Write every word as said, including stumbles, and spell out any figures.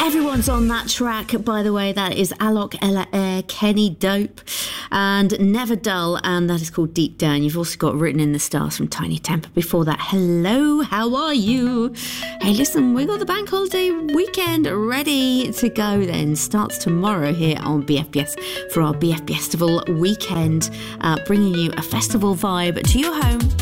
Everyone's on that track, by the way. That is Alok Ella Air, Kenny Dope, and Never Dull, and that is called Deep Down. You've also got Written in the Stars from Tiny Temper before that. Hello, how are you? Hey, listen, we got the bank holiday weekend ready to go then. Starts tomorrow here on B F B S for our B F B Festival weekend, uh, bringing you a festival vibe to your home.